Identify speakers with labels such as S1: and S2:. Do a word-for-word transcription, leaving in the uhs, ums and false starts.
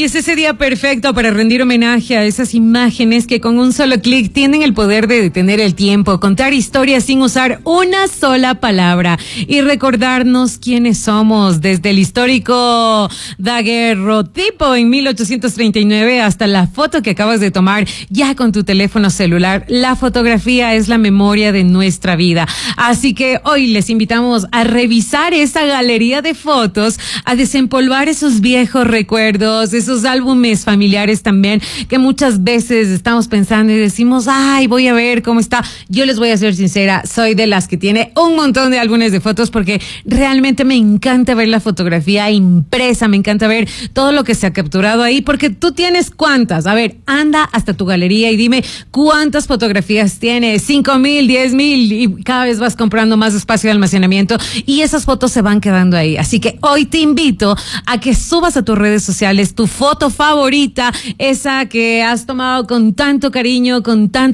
S1: es ese día perfecto para rendir homenaje a esas imágenes que con un solo clic tienen el poder de detener el tiempo, contar historias sin usar una sola palabra y recordarnos quiénes somos, desde el histórico daguerrotipo en mil ochocientos treinta y nueve hasta la foto que acabas de tomar ya con tu teléfono celular. La fotografía es la memoria de nuestra vida. Así que hoy les invitamos a revisar esa galería de fotos, a desempolvar esos viejos recuerdos, esos álbumes familiares también, que muchas veces estamos pensando y decimos, ay, voy a ver cómo está. Yo les voy a ser sincera, soy de las que tiene un montón de álbumes de fotos porque realmente me encanta ver la fotografía impresa, me encanta ver todo lo que se ha capturado ahí, porque tú tienes cuántas. A ver, anda hasta tu galería y dime cuántas fotografías tienes, cinco mil, diez mil, y cada vez vas comprando más espacio de almacenamiento y esas fotos se van quedando ahí. Así que hoy te invito a que subas a tus redes sociales tu foto favorita, esa que has tomado con tanto cariño, con tanto